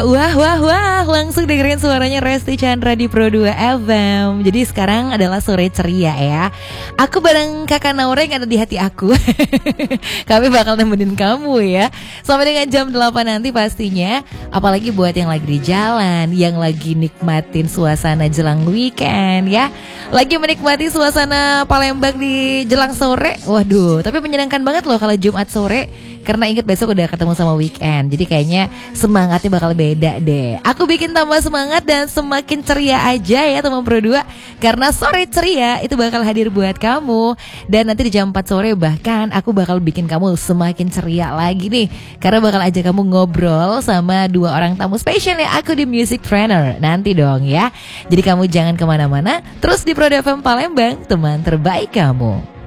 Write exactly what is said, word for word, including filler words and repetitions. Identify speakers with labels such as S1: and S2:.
S1: wah wah wah, langsung dengerin suaranya Resti Chandra di Pro dua F M. Jadi sekarang adalah sore ceria ya. Aku bareng Kakak Naura yang ada di hati aku. Kami bakal nemenin kamu ya sampai dengan jam delapan nanti pastinya. Apalagi buat yang lagi di jalan, yang lagi nikmatin suasana jelang weekend ya, lagi menikmati suasana Palembang di jelang sore. Waduh, tapi menyenangkan banget loh kalau Jumat sore, karena inget besok udah ketemu sama weekend. Jadi kayaknya semangatnya bakal beda deh. Aku bikin tambah semangat dan semakin ceria aja ya teman Pro dua, karena sore ceria itu bakal hadir buat kamu. Dan nanti di jam empat sore bahkan aku bakal bikin kamu semakin ceria lagi nih, karena bakal ajak kamu ngobrol sama dua orang tamu spesial ya aku di Music Trainer nanti dong ya. Jadi kamu jangan kemana-mana, terus di Pro dua F M Palembang, teman terbaik kamu.